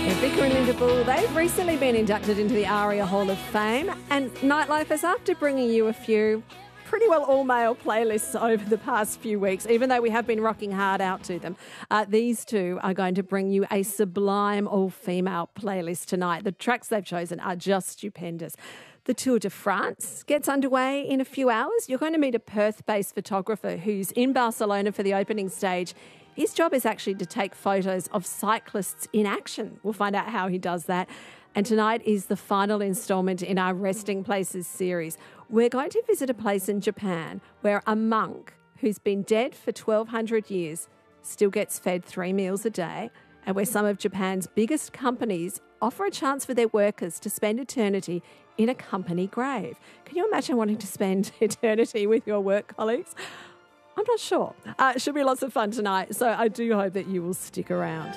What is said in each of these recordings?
Vicar and Linda Bull, they've recently been inducted into the ARIA Hall of Fame, and Nightlife, after bringing you a few pretty well all-male playlists over the past few weeks, even though we have been rocking hard out to them, these two are going to bring you a sublime all-female playlist tonight. The tracks they've chosen are just stupendous. The Tour de France gets underway in a few hours. You're going to meet a Perth-based photographer who's in Barcelona for the opening stage. His job is actually to take photos of cyclists in action. We'll find out how he does that. And tonight is the final instalment in our Resting Places series. We're going to visit a place in Japan where a monk who's been dead for 1,200 years still gets fed 3 meals a day, and where some of Japan's biggest companies offer a chance for their workers to spend eternity in a company grave. Can you imagine wanting to spend eternity with your work colleagues? I'm not sure. It should be lots of fun tonight, so I do hope that you will stick around.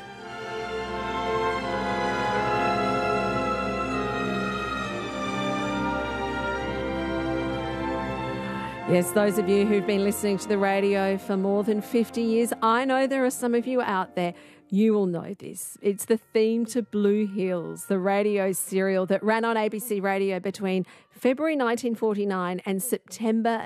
Yes, those of you who've been listening to the radio for more than 50 years, I know there are some of you out there. You will know this. It's the theme to Blue Hills, the radio serial that ran on ABC Radio between February 1949 and September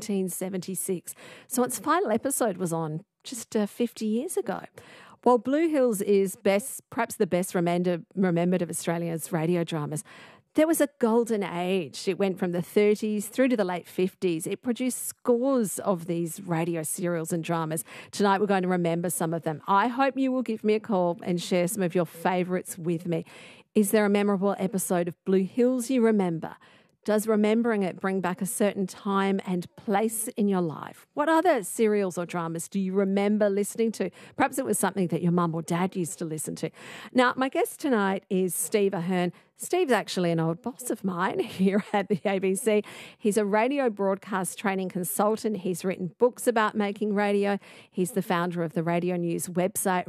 1976. So its final episode was on just 50 years ago. While Blue Hills is perhaps the best remembered of Australia's radio dramas, there was a golden age. It went from the 30s through to the late 50s. It produced scores of these radio serials and dramas. Tonight we're going to remember some of them. I hope you will give me a call and share some of your favourites with me. Is there a memorable episode of Blue Hills you remember? Does remembering it bring back a certain time and place in your life? What other serials or dramas do you remember listening to? Perhaps it was something that your mum or dad used to listen to. Now, my guest tonight is Steve Ahern. Steve's actually an old boss of mine here at the ABC. He's a radio broadcast training consultant. He's written books about making radio. He's the founder of the radio news website,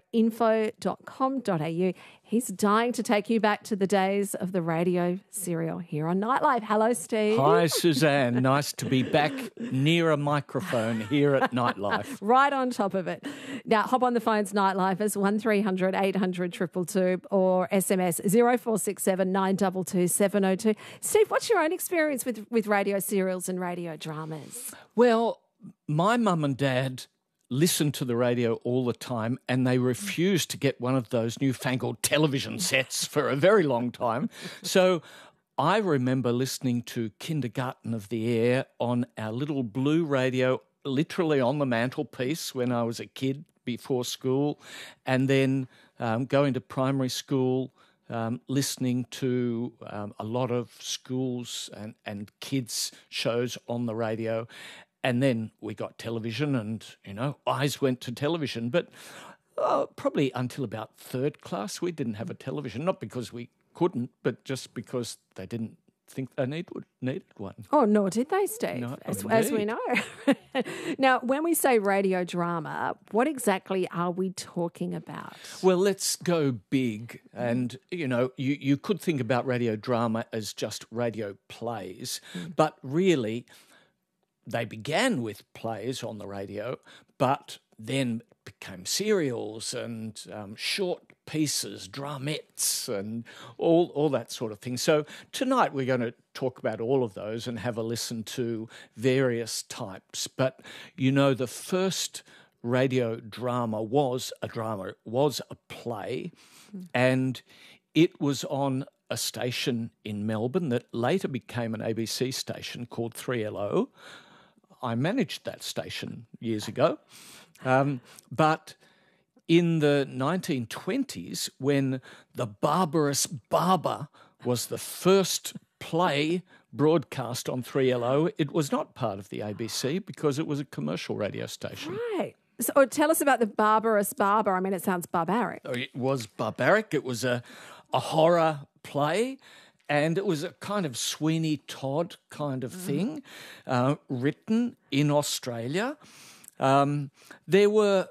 radioinfo.com.au. He's dying to take you back to the days of the radio serial here on Nightlife. Hello, Steve. Hi, Suzanne. Nice to be back near a microphone here at Nightlife. Right on top of it. Now, hop on the phones, Nightlife, as 1300 800 222 or SMS 0467 922 702. Steve, what's your own experience with radio serials and radio dramas? Well, my mum and dad listened to the radio all the time, and they refused to get one of those newfangled television sets for a very long time. So I remember listening to Kindergarten of the Air on our little blue radio, literally on the mantelpiece when I was a kid before school, and then going to primary school, listening to a lot of schools and kids' shows on the radio. And then we got television and, eyes went to television. But probably until about third class, we didn't have a television. Not because we couldn't, but just because they didn't think they needed one. Oh, nor did they, Steve, No, as we know. Now, when we say radio drama, what exactly are we talking about? Well, let's go big. And, you could think about radio drama as just radio plays, but really they began with plays on the radio, but then became serials and short pieces, dramettes and all that sort of thing. So tonight we're going to talk about all of those and have a listen to various types. But, the first radio drama was a play, and it was on a station in Melbourne that later became an ABC station called 3LO. I managed that station years ago. But in the 1920s, when The Barbarous Barber was the first play broadcast on 3LO, it was not part of the ABC because it was a commercial radio station. Right. So tell us about The Barbarous Barber. I mean, it sounds barbaric. It was barbaric. It was a horror play. And it was a kind of Sweeney Todd kind of thing, written in Australia. There were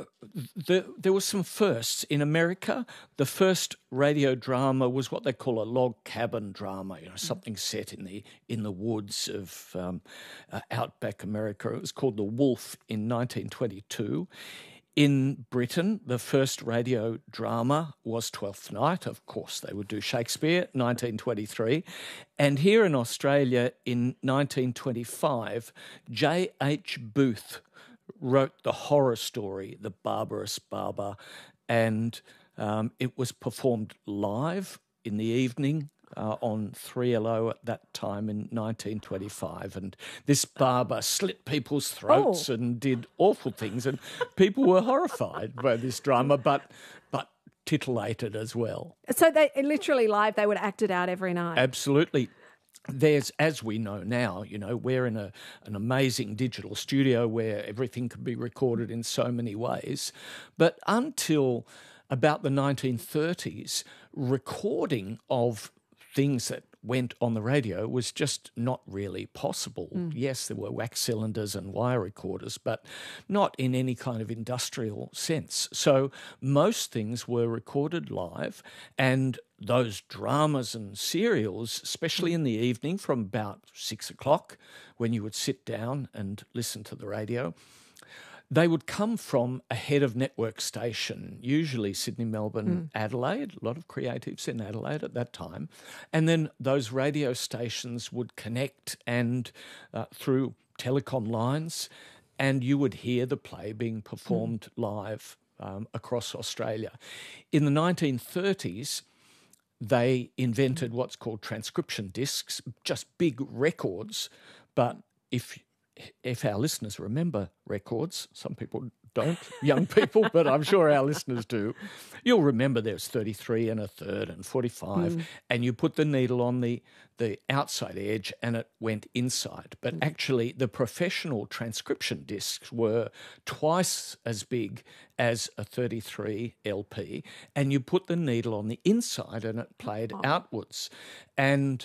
some firsts in America. The first radio drama was what they call a log cabin drama, something set in the woods of outback America. It was called The Wolf in 1922. In Britain, the first radio drama was Twelfth Night. Of course, they would do Shakespeare, 1923. And here in Australia, in 1925, J.H. Booth wrote the horror story, The Barbarous Barber, and it was performed live in the evening on 3LO at that time in 1925. And this barber slit people's throats and did awful things, and people were horrified by this drama, but titillated as well. So they literally live, they would act it out every night? Absolutely. There's, as we know now, we're in an amazing digital studio where everything can be recorded in so many ways. But until about the 1930s, recording of things that went on the radio was just not really possible. Yes, there were wax cylinders and wire recorders, but not in any kind of industrial sense. So most things were recorded live, and those dramas and serials, especially in the evening from about 6 o'clock, when you would sit down and listen to the radio, they would come from a head of network station, usually Sydney, Melbourne, Adelaide, a lot of creatives in Adelaide at that time. And then those radio stations would connect and through telecom lines, and you would hear the play being performed live across Australia. In the 1930s, they invented what's called transcription discs, just big records. But if our listeners remember records, some people don't, young people, but I'm sure our listeners do, you'll remember there's 33 1/3 and 45, and you put the needle on the outside edge and it went inside. But actually the professional transcription discs were twice as big as a 33 LP, and you put the needle on the inside and it played outwards. And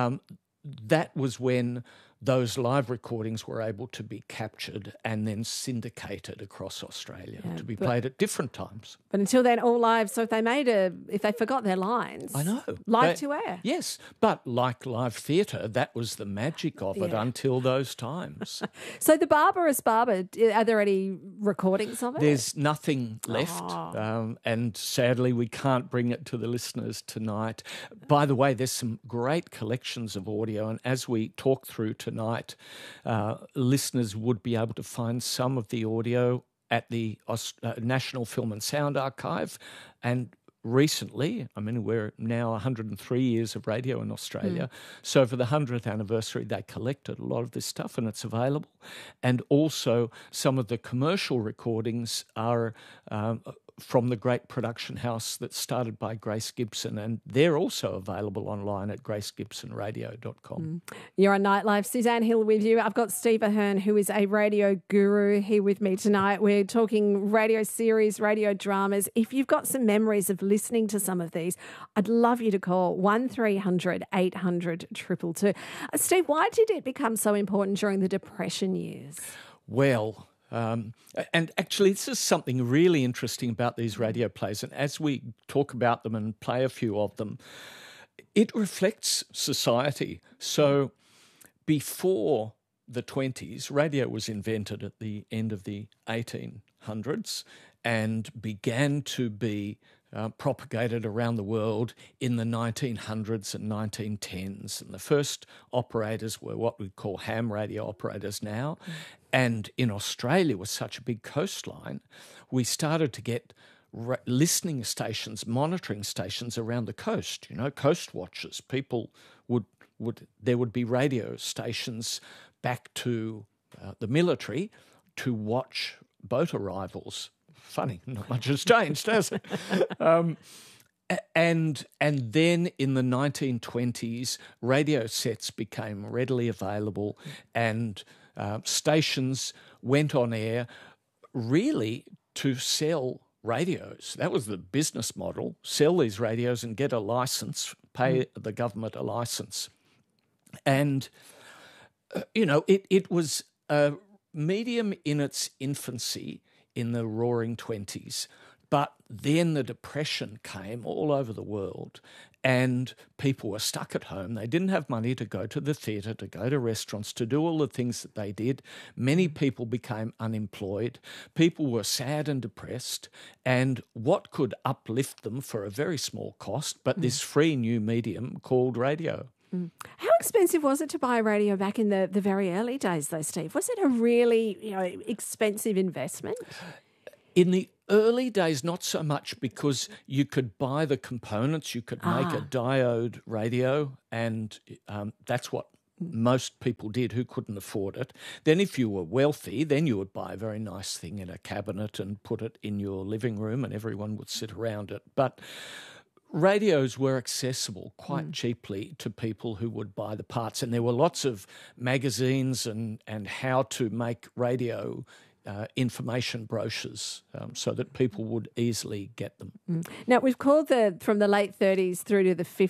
that was when those live recordings were able to be captured and then syndicated across Australia to be played at different times. But until then, all live. So if they forgot their lines, I know, live to air. Yes, but like live theatre, that was the magic of it until those times. So The Barbarous Barber, are there any recordings of it? There's nothing left, and sadly we can't bring it to the listeners tonight. By the way, there's some great collections of audio, and as we talk through tonight, listeners would be able to find some of the audio at the National Film and Sound Archive. And recently, we're now 103 years of radio in Australia. So for the 100th anniversary, they collected a lot of this stuff and it's available. And also some of the commercial recordings are from the great production house that's started by Grace Gibson, and they're also available online at gracegibsonradio.com. You're on Nightlife. Suzanne Hill with you. I've got Steve Ahern, who is a radio guru, here with me tonight. We're talking radio series, radio dramas. If you've got some memories of listening to some of these, I'd love you to call 1300 800 222. Steve, why did it become so important during the Depression years? Well, and actually, this is something really interesting about these radio plays. And as we talk about them and play a few of them, it reflects society. So before the 20s, radio was invented at the end of the 1800s and began to be propagated around the world in the 1900s and 1910s. And the first operators were what we call ham radio operators now. And in Australia, with such a big coastline, we started to get listening stations, monitoring stations around the coast, coast watchers. People there would be radio stations back to the military to watch boat arrivals. Funny, not much has changed, has it? And then in the 1920s, radio sets became readily available, and stations went on air really to sell radios. That was the business model: sell these radios and get a license, pay the government a license. And it was a medium in its infancy in the Roaring 20s, But then the Depression came all over the world and people were stuck at home. They didn't have money to go to the theatre, to go to restaurants, to do all the things that they did. Many people became unemployed. People were sad and depressed. And what could uplift them for a very small cost but this free new medium called radio? How expensive was it to buy a radio back in the very early days, though, Steve? Was it a really expensive investment? In the early days, not so much, because you could buy the components. You could make a diode radio, and that's what most people did who couldn't afford it. Then if you were wealthy, then you would buy a very nice thing in a cabinet and put it in your living room and everyone would sit around it. But radios were accessible quite cheaply to people who would buy the parts, and there were lots of magazines and how to make radio information brochures so that people would easily get them. Now, we've called from the late 30s through to the